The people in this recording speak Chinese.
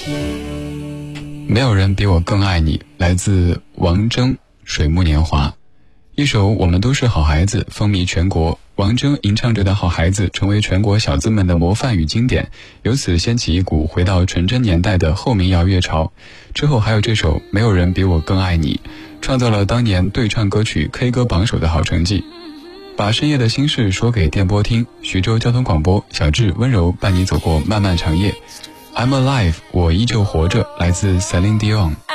没有人比我更爱你，来自王铮《水木年华》。一首我们都是好孩子风靡全国，王铮吟唱着的好孩子成为全国小资们的模范与经典，由此掀起一股回到纯真年代的后民谣乐潮。之后还有这首没有人比我更爱你，创造了当年对唱歌曲 K 歌榜首的好成绩。把深夜的心事说给电波听，徐州交通广播，小智温柔伴你走过漫漫长夜。I'm alive， 我依旧活着，来自 Celine Dion。